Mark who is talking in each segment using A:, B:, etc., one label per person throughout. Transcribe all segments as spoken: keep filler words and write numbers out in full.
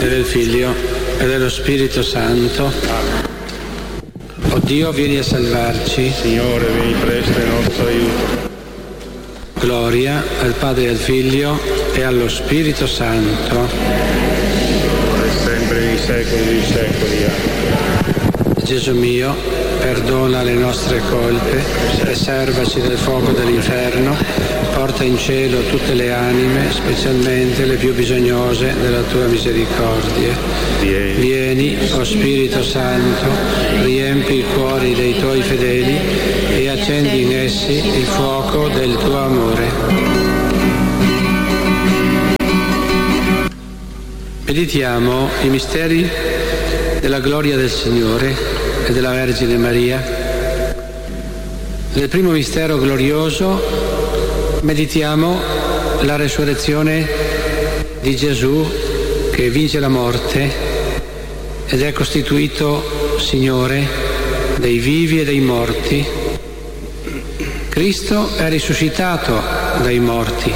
A: e del Figlio e dello Spirito Santo. O Dio, vieni a salvarci.
B: Signore, vieni presto in nostro aiuto.
A: Gloria al Padre e al Figlio e allo Spirito Santo.
B: Ora e sempre nei secoli dei secoli. Amen.
A: Gesù mio, perdona le nostre colpe, preservaci dal fuoco dell'inferno, porta in cielo tutte le anime, specialmente le più bisognose della tua misericordia.
B: Vieni.
A: Vieni, o Spirito Santo, riempi i cuori dei tuoi fedeli e accendi in essi il fuoco del tuo amore. Meditiamo i misteri della gloria del Signore e della Vergine Maria. Nel primo mistero glorioso meditiamo la resurrezione di Gesù che vince la morte ed è costituito Signore dei vivi e dei morti. Cristo è risuscitato dai morti,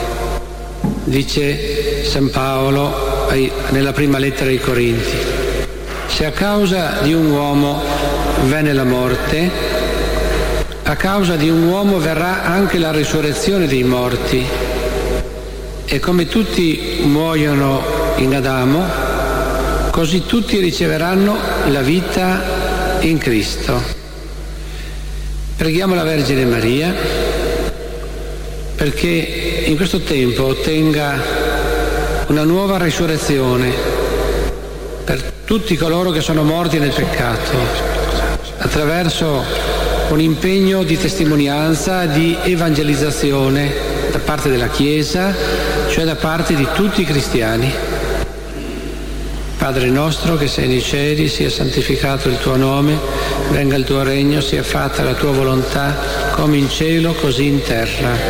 A: dice San Paolo nella prima lettera ai Corinti. Se a causa di un uomo venne la morte, a causa di un uomo verrà anche la risurrezione dei morti. E come tutti muoiono in Adamo, così tutti riceveranno la vita in Cristo. Preghiamo la Vergine Maria perché in questo tempo ottenga una nuova risurrezione per tutti coloro che sono morti nel peccato, attraverso un impegno di testimonianza, di evangelizzazione da parte della Chiesa, cioè da parte di tutti i cristiani. Padre nostro che sei nei cieli, sia santificato il tuo nome, venga il tuo regno, sia fatta la tua volontà, come in cielo così in terra.